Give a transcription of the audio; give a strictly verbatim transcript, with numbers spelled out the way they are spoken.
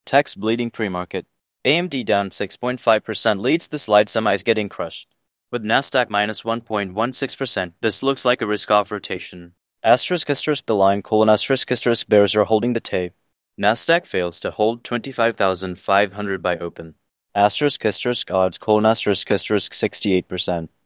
Tech's bleeding pre-market. A M D down six point five percent leads the slide, semis getting crushed. With Nasdaq minus one point one six percent, this looks like a risk-off rotation. Asterisk asterisk the line colon asterisk asterisk bears are holding the tape. Nasdaq fails to hold twenty-five thousand five hundred by open. Asterisk asterisk odds colon asterisk asterisk sixty-eight percent.